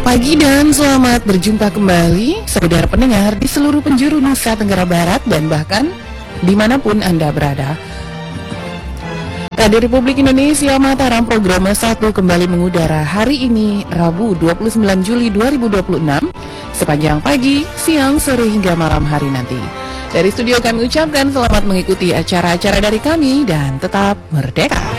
pagi dan selamat berjumpa kembali saudara pendengar di seluruh penjuru Nusa Tenggara Barat dan bahkan dimanapun Anda berada. Radio Republik Indonesia Mataram program 1 kembali mengudara hari ini Rabu 29 Juli 2026 sepanjang pagi, siang, sore hingga malam hari nanti. Dari studio kami ucapkan selamat mengikuti acara-acara dari kami dan tetap merdeka.